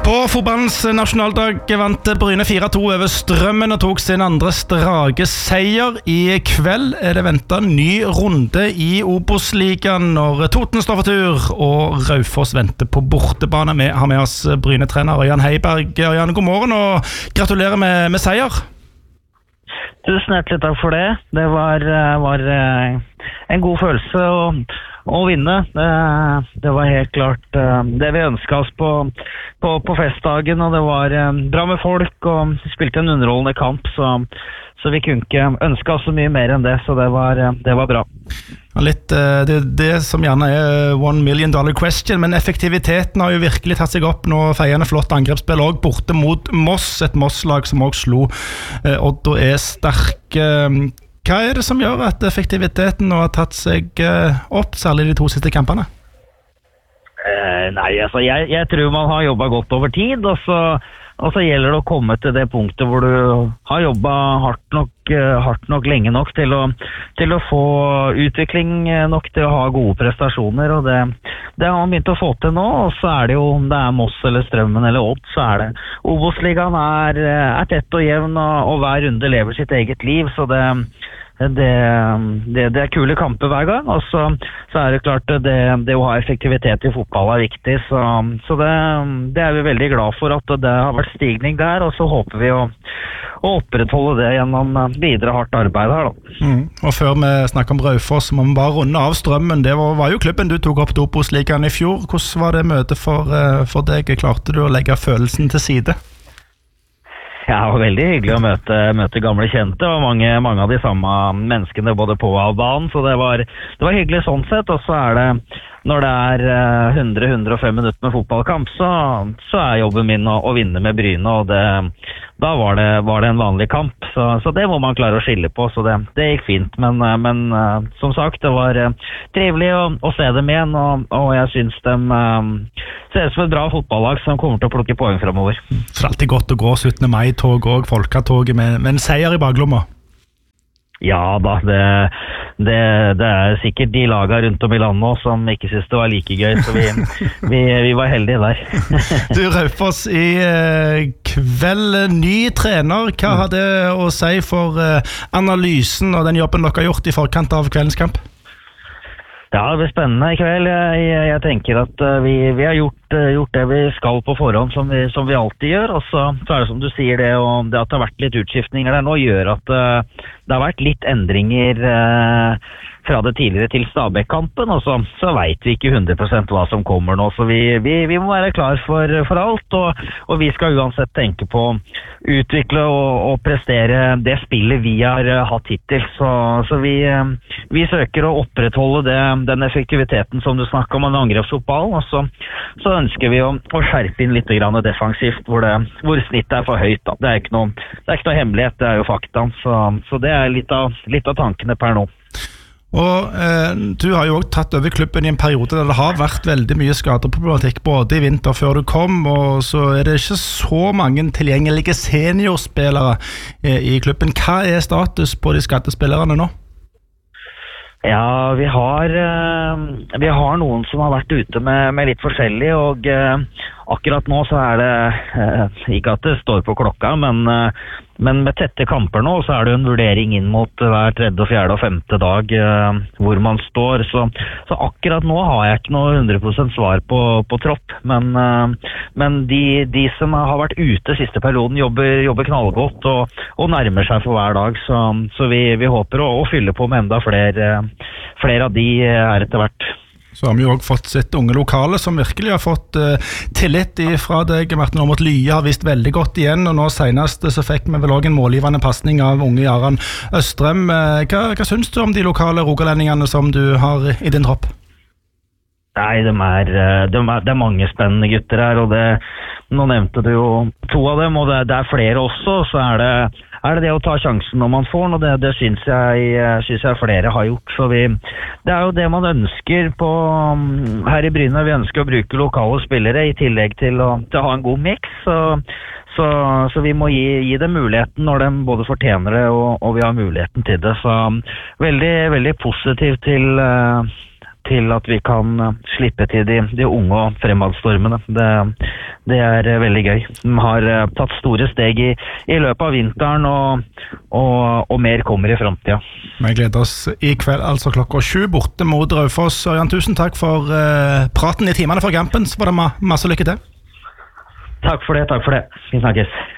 På fotballens nasjonaldag vant Bryne 4-2 over Strømmen og tok sin andre strake seier. I kveld det ventet en ny runde i Obos-ligaen når Toten står for tur, og Raufoss venter på bortebane. Vi har med oss Bryne-trener Ørjan Heiberg. Ørjan, god morgen og gratulerer med seier. Tusen hjertelig takk for det. Det var en god følelse å vinne. Det var helt klart det vi ønsket oss på festdagen, og det var bra med folk, og vi spilte en underholdende kamp, så vi kunne ikke ønske oss så mye mer enn det, så det var bra. Det som gjerne $1 million question, men effektiviteten har jo virkelig tatt seg opp nå. Feiende flott angrepsspill også borte mot Moss, et Moss-lag som også slo Odd og sterk. Hva det som gjør at effektiviteten nå har tatt seg opp, særlig de 2 siste kampene? Nei, altså jeg tror man har jobbet godt over tid, og så gjelder det å komme til det punktet hvor du har jobbet hardt nok lenge nok til å få utvikling nok til å ha gode prestasjoner, og det har man begynt å få til nå. Og så det jo, om det Moss eller Strømmen eller Odd, så det Obos-ligaen er tett og jevn, og hver runde lever sitt eget liv, så det kule kamper hver gang, og så det klart det å ha effektivitet i fotball viktig, så det vi veldig glad for at det har vært stigning der, og så håper vi å opprettholde det gjennom videre hardt arbeid her da. Og før vi snakker om Raufoss, må vi bare runde av Strømmen. Det var jo klubben du tok opp til Obos-ligaen i fjor. Hvordan var det møtet for deg? Klarte du å legge følelsen til side? Ja, det var veldig hyggelig å møte gamle kjente, og mange av de samme menneskene både på og av banen, så det var hyggelig sånn sett. Og så det, når det 100-105 minutter med fotballkamp, så jobben min å vinne med Bryne, og da var det en vanlig kamp, så det må man klare å skille på, så det gikk fint. Men som sagt, det var trivelig å se dem igjen, og jeg synes de ser ut som et bra fotballag som kommer til å plukke poeng fremover. Så det alltid godt å gå 17. mai-tog og folketoget med en seier i baklomma? Ja da, det sikkert de lagene rundt om i landet som ikke synes det var like gøy, så vi var heldige der. Du, Raufoss, i kveld ny trener. Hva har det å si for analysen og den jobben dere har gjort i forkant av kveldens kamp? Ja, det blir spennende i kveld. Jeg tenker at vi har gjort det vi skal på forhånd, som vi alltid gjør, og så det som du sier det, og det at det har vært litt utskiftninger der nå, gjør at det har vært litt endringer fra det tidligere til Stabæk-kampen, og så vet vi ikke 100% hva som kommer nå, så vi må være klar for alt, og vi skal uansett tenke på å utvikle og prestere det spillet vi har hatt hittil, så vi søker å opprettholde den effektiviteten som du snakker om, den angrepsfotballen, og så ønsker vi å skjerpe inn litt grann defensivt, hvor snittet for høyt da. Det ikke noe hemmelighet, det jo fakta, så det litt av tankene per nå. Og du har jo også tatt over klubben i en periode der det har vært veldig mye skadeproblematikk både i vinter før du kom, og så det ikke så mange tilgjengelige seniorspillere i klubben. Hva status på de skadespillerne nå? Ja, vi har noen som har vært ute med litt forskjellig, og akkurat nå så det ikke at det står på klokka, men med tette kamper nå så det en vurdering inn mot hver 3., 4. og 5. dag hvor man står, så akkurat nå har jeg ikke noe 100% svar på tropp, men de som har vært ute siste perioden jobber knallgodt og nærmer seg for hver dag, så vi håper å fylle på med enda flere av de etter hvert. Så har vi jo også fått sitt unge lokale som virkelig har fått tillit fra deg. Martin Aamodt Lye har vist veldig godt igjen, og nå senest så fikk vi vel også en målgivende passning av unge Jaran Østrem. Hva synes du om de lokale rogalendingene som du har i din tropp? Nei, det mange spennende gutter her, og nå nevnte du jo 2 av dem, og det flere også, så det å ta sjansen når man får den, og det synes jeg flere har gjort, så det jo det man ønsker her i Bryne. Vi ønsker å bruke lokale spillere i tillegg til å ha en god mix, så vi må gi dem muligheten når de både fortjener det og vi har muligheten til det, så veldig, veldig positiv til til at vi kan slippe til de unge og fremadstormene. Det veldig gøy. De har tatt store steg i løpet av vinteren, og mer kommer i fremtiden. Vi gleder oss i kveld, altså klokka 7 borte mot Raufoss. Ørjan, tusen takk for praten i timene for kampen, så var det masse lykke til. Takk for det. Vi snakkes.